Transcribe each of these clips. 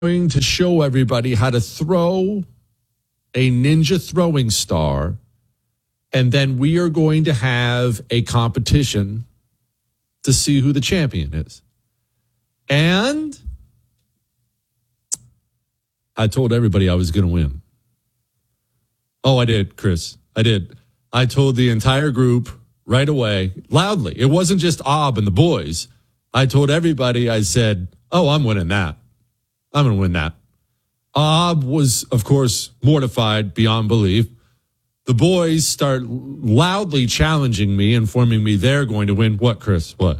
going to show everybody how to throw a ninja throwing star, and then we are going to have a competition to see who the champion is. And I told everybody I was going to win. Oh, I did, Chris. I did. I told the entire group right away, loudly. It wasn't just Ob and the boys. I told everybody, I said, oh, I'm winning that. I'm going to win that. Ob was, of course, mortified beyond belief. The boys start loudly challenging me, informing me they're going to win. What, Chris? What?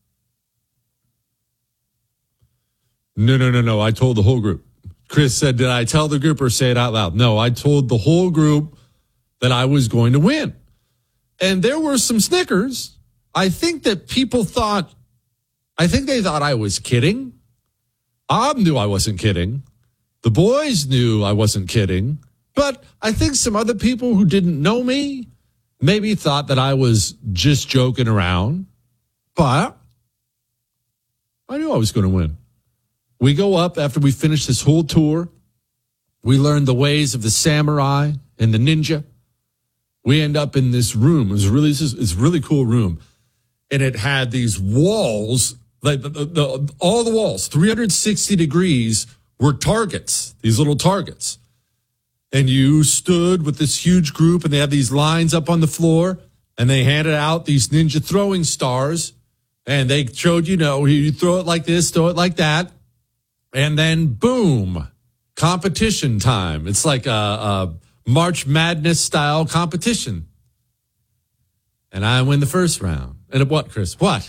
No. I told the whole group. Chris said, did I tell the group or say it out loud? No, I told the whole group that I was going to win. And there were some snickers. I think that people thought, they thought I was kidding. Ob knew I wasn't kidding. The boys knew I wasn't kidding. But I think some other people who didn't know me maybe thought that I was just joking around. But I knew I was going to win. We go up after we finish this whole tour. We learn the ways of the samurai and the ninja. We end up in this room. It's a really cool room. And it had these walls, like all the walls, 360 degrees were targets, these little targets. And you stood with this huge group, and they had these lines up on the floor, and they handed out these ninja throwing stars, and they showed, you throw it like this, throw it like that, and then boom, competition time. It's like a March Madness style competition. And I win the first round. And what, Chris? What?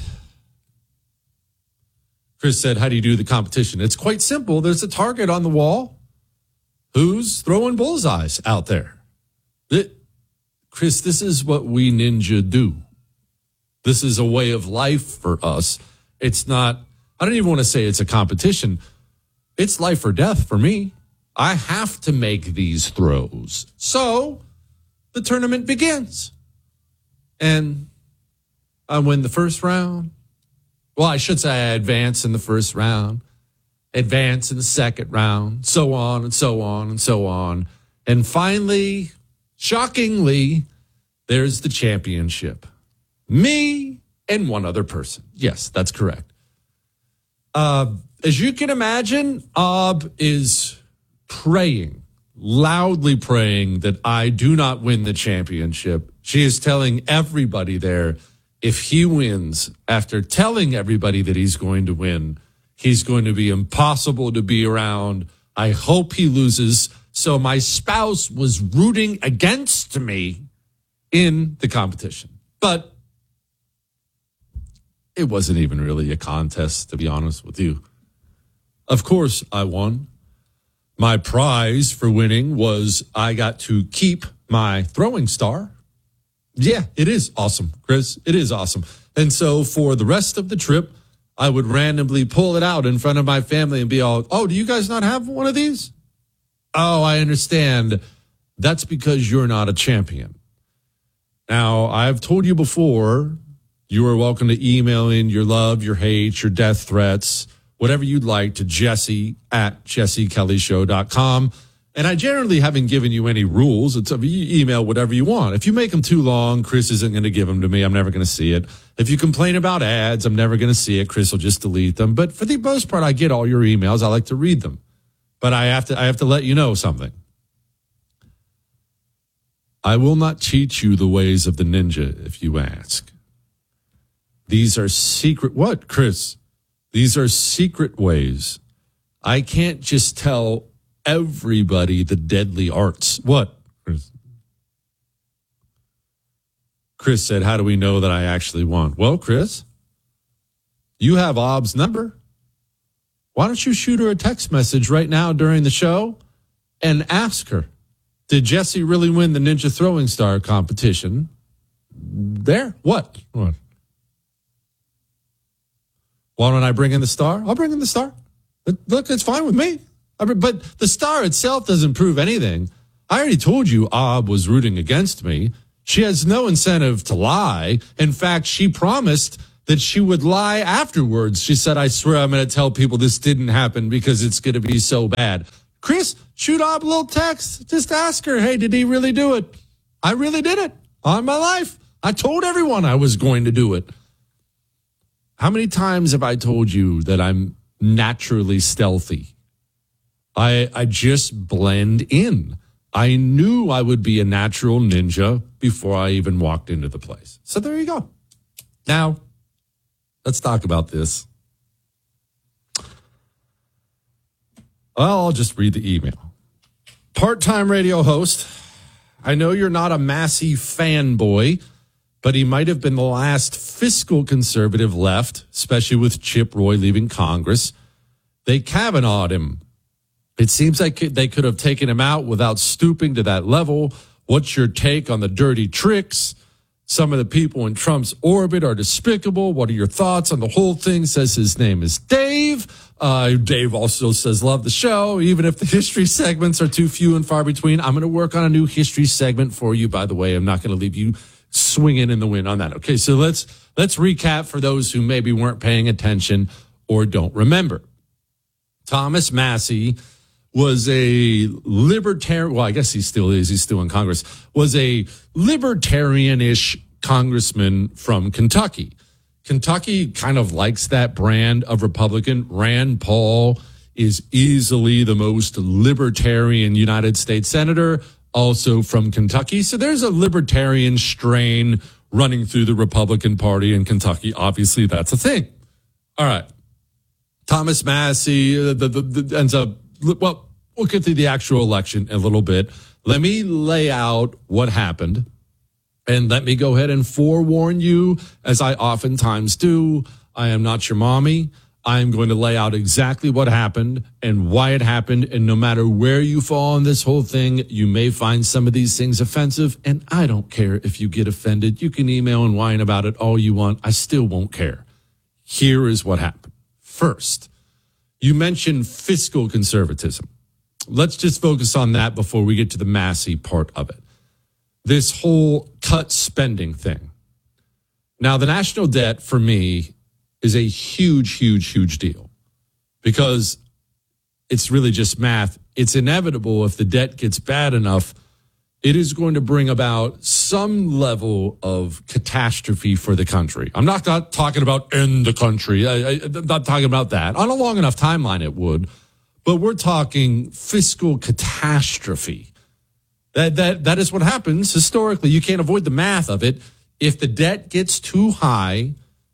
Chris said, how do you do the competition? It's quite simple. There's a target on the wall. Who's throwing bullseyes out there? Chris, this is what we ninja do. This is a way of life for us. It's not, I don't even want to say it's a competition. It's life or death for me. I have to make these throws. So the tournament begins. And I win the first round. Well, I should say I advance in the first round, advance in the second round, so on and so on and so on. And finally, shockingly, there's the championship. Me and one other person. Yes, that's correct. As you can imagine, Ob is praying, loudly praying that I do not win the championship. She is telling everybody there, if he wins, after telling everybody that he's going to win, he's going to be impossible to be around. I hope he loses. So my spouse was rooting against me in the competition. But it wasn't even really a contest, to be honest with you. Of course, I won. My prize for winning was I got to keep my throwing star. Yeah, it is awesome, Chris. It is awesome. And so for the rest of the trip, I would randomly pull it out in front of my family and be all, oh, do you guys not have one of these? Oh, I understand. That's because you're not a champion. Now, I've told you before, you are welcome to email in your love, your hate, your death threats, whatever you'd like to Jesse at jessekellyshow.com. And I generally haven't given you any rules. It's you email whatever you want. If you make them too long, Chris isn't going to give them to me. I'm never going to see it. If you complain about ads, I'm never going to see it. Chris will just delete them. But for the most part, I get all your emails. I like to read them. But I have to let you know something. I will not teach you the ways of the ninja if you ask. These are secret. What, Chris? These are secret ways. I can't just tell everybody the deadly arts. What? Chris said, how do we know that I actually won? Well, Chris, you have Ob's number. Why don't you shoot her a text message right now during the show and ask her, did Jesse really win the Ninja Throwing Star competition? There. What? Why don't I bring in the star? I'll bring in the star. Look, it's fine with me. But the star itself doesn't prove anything. I already told you Ob was rooting against me. She has no incentive to lie. In fact, she promised that she would lie afterwards. She said, I swear I'm going to tell people this didn't happen because it's going to be so bad. Chris, shoot off a little text. Just ask her, hey, did he really do it? I really did it on my life. I told everyone I was going to do it. How many times have I told you that I'm naturally stealthy? I just blend in. I knew I would be a natural ninja before I even walked into the place. So there you go. Now, let's talk about this. Well, I'll just read the email. Part-time radio host. I know you're not a Massey fanboy, but he might have been the last fiscal conservative left, especially with Chip Roy leaving Congress. They Kavanaugh'd him. It seems like they could have taken him out without stooping to that level. What's your take on the dirty tricks? Some of the people in Trump's orbit are despicable. What are your thoughts on the whole thing? Says his name is Dave. Dave also says, love the show, even if the history segments are too few and far between. I'm going to work on a new history segment for you, by the way. I'm not going to leave you swinging in the wind on that. Okay, so let's recap for those who maybe weren't paying attention or don't remember. Thomas Massey was a libertarian, well, I guess he still is, he's still in Congress, was a libertarian-ish congressman from Kentucky. Kentucky kind of likes that brand of Republican. Rand Paul is easily the most libertarian United States senator, also from Kentucky. So there's a libertarian strain running through the Republican Party in Kentucky. Obviously, that's a thing. All right. Thomas Massey ends up, well, we'll get to the actual election in a little bit. Let me lay out what happened, and let me go ahead and forewarn you, as I oftentimes do. I am not your mommy. I am going to lay out exactly what happened and why it happened, and no matter where you fall in this whole thing, you may find some of these things offensive, and I don't care if you get offended. You can email and whine about it all you want. I still won't care. Here is what happened. First, you mentioned fiscal conservatism. Let's just focus on that before we get to the Massey part of it. This whole cut spending thing. Now, the national debt for me is a huge, huge, huge deal because it's really just math. It's inevitable if the debt gets bad enough, it is going to bring about some level of catastrophe for the country. I'm not talking about end the country. I'm not talking about that. On a long enough timeline, it would. But we're talking fiscal catastrophe. That is what happens historically. You can't avoid the math of it. If the debt gets too high,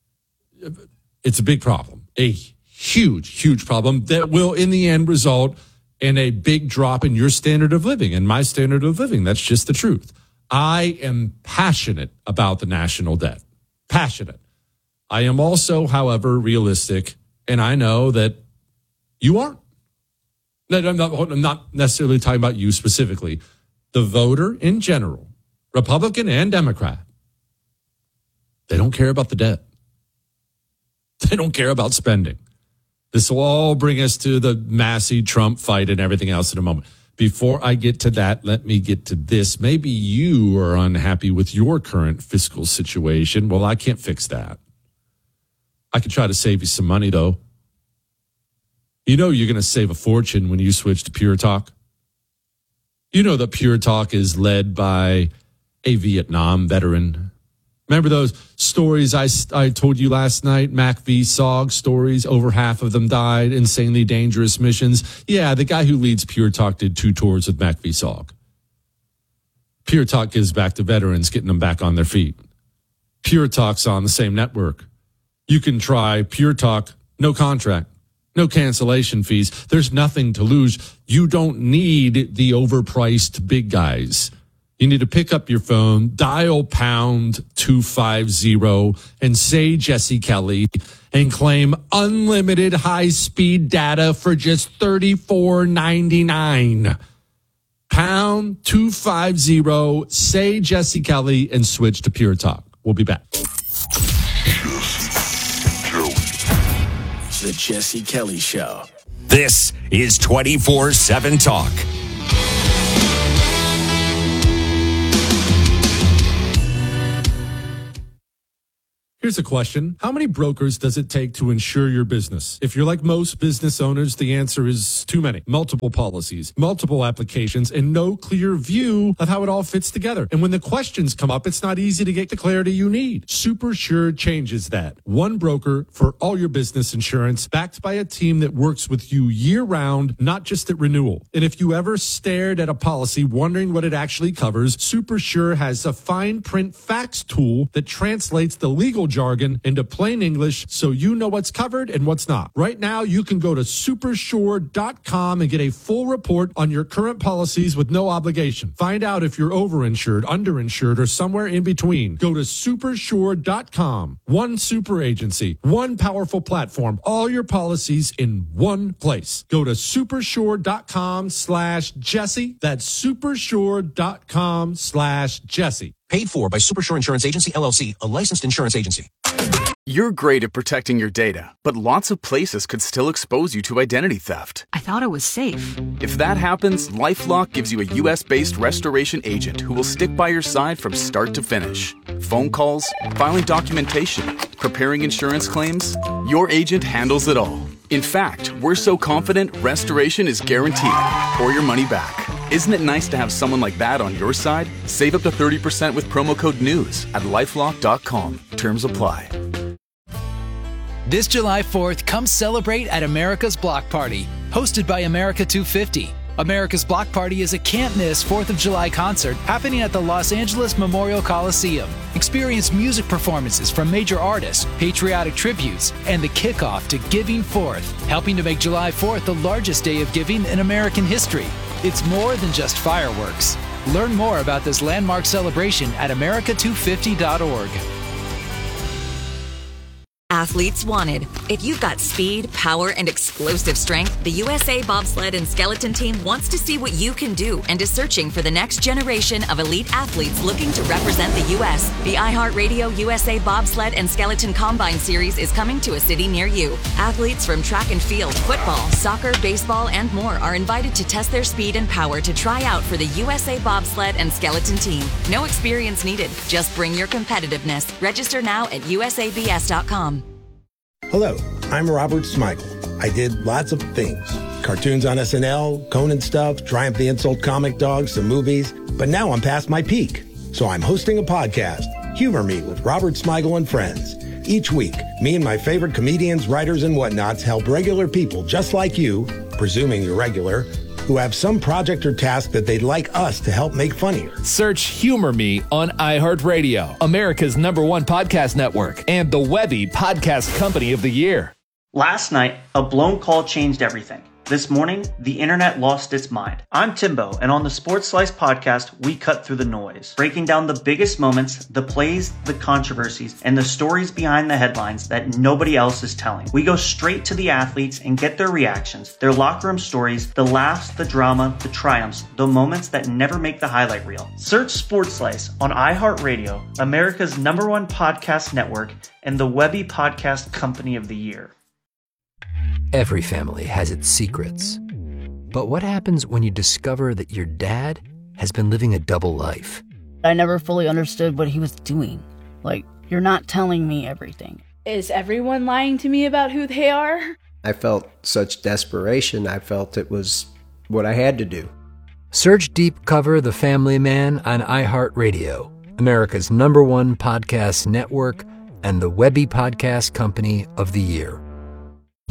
it's a big problem, a huge, huge problem that will in the end result in a big drop in your standard of living and my standard of living. That's just the truth. I am passionate about the national debt. Passionate. I am also, however, realistic, and I know that you aren't. I'm not necessarily talking about you specifically. The voter in general, Republican and Democrat, they don't care about the debt. They don't care about spending. This will all bring us to the Massey Trump fight and everything else in a moment. Before I get to that, let me get to this. Maybe you are unhappy with your current fiscal situation. Well, I can't fix that. I could try to save you some money, though. You know you're going to save a fortune when you switch to Pure Talk. You know that Pure Talk is led by a Vietnam veteran. Remember those stories I told you last night, Mac V. Sog stories? Over half of them died, insanely dangerous missions. Yeah, the guy who leads Pure Talk did 2 tours with Mac V. Sog. Pure Talk gives back to veterans, getting them back on their feet. Pure Talk's on the same network. You can try Pure Talk, no contract. No cancellation fees. There's nothing to lose. You don't need the overpriced big guys. You need to pick up your phone, dial pound 250 and say Jesse Kelly and claim unlimited high-speed data for just $34.99. Pound 250, say Jesse Kelly and switch to Pure Talk. We'll be back. The Jesse Kelly Show. This is 24/7 Talk. Here's a question. How many brokers does it take to insure your business? If you're like most business owners, the answer is too many. Multiple policies, multiple applications, and no clear view of how it all fits together. And when the questions come up, it's not easy to get the clarity you need. SuperSure changes that. One broker for all your business insurance, backed by a team that works with you year-round, not just at renewal. And if you ever stared at a policy wondering what it actually covers, SuperSure has a fine print facts tool that translates the legal jargon into plain English so you know what's covered and what's not. Right now, you can go to supersure.com and get a full report on your current policies with no obligation. Find out if you're overinsured, underinsured, or somewhere in between. Go to supersure.com. One super agency, one powerful platform, all your policies in one place. Go to supersure.com/Jesse. That's supersure.com/Jesse. Paid for by Supersure Insurance Agency, LLC, a licensed insurance agency. You're great at protecting your data, but lots of places could still expose you to identity theft. I thought it was safe. If that happens, LifeLock gives you a U.S.-based restoration agent who will stick by your side from start to finish. Phone calls, filing documentation, preparing insurance claims, your agent handles it all. In fact, we're so confident restoration is guaranteed or your money back. Isn't it nice to have someone like that on your side? Save up to 30% with promo code NEWS at LifeLock.com. Terms apply. This July 4th, come celebrate at America's Block Party, hosted by America 250. America's Block Party is a can't-miss 4th of July concert happening at the Los Angeles Memorial Coliseum. Experience music performances from major artists, patriotic tributes, and the kickoff to Giving Forth, helping to make July 4th the largest day of giving in American history. It's more than just fireworks. Learn more about this landmark celebration at america250.org. Athletes wanted. If you've got speed, power, and explosive strength, the USA Bobsled and Skeleton Team wants to see what you can do and is searching for the next generation of elite athletes looking to represent the U.S. The iHeartRadio USA Bobsled and Skeleton Combine Series is coming to a city near you. Athletes from track and field, football, soccer, baseball, and more are invited to test their speed and power to try out for the USA Bobsled and Skeleton Team. No experience needed. Just bring your competitiveness. Register now at usabs.com. Hello, I'm Robert Smigel. I did lots of things. Cartoons on SNL, Conan stuff, Triumph the Insult Comic Dog, some movies. But now I'm past my peak. So I'm hosting a podcast, Humor Me with Robert Smigel and Friends. Each week, me and my favorite comedians, writers, and whatnots help regular people just like you, presuming you're regular, who have some project or task that they'd like us to help make funnier. Search Humor Me on iHeartRadio, America's #1 podcast network, and the Webby Podcast Company of the Year. Last night, a blown call changed everything. This morning, the internet lost its mind. I'm Timbo, and on the Sports Slice podcast, we cut through the noise, breaking down the biggest moments, the plays, the controversies, and the stories behind the headlines that nobody else is telling. We go straight to the athletes and get their reactions, their locker room stories, the laughs, the drama, the triumphs, the moments that never make the highlight reel. Search Sports Slice on iHeartRadio, America's #1 podcast network, and the Webby Podcast Company of the Year. Every family has its secrets. But what happens when you discover that your dad has been living a double life? I never fully understood what he was doing. Like, you're not telling me everything. Is everyone lying to me about who they are? I felt such desperation. I felt it was what I had to do. Search Deep Cover The Family Man on iHeartRadio, America's #1 podcast network, and the Webby Podcast Company of the Year.